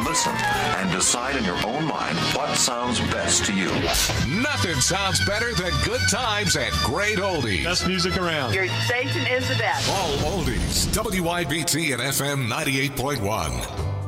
listen and decide in your own mind what sounds best to you. Nothing sounds better than good times at Great Oldies. Best music around. Your station is the best. All oldies. WYBT and FM 98.1.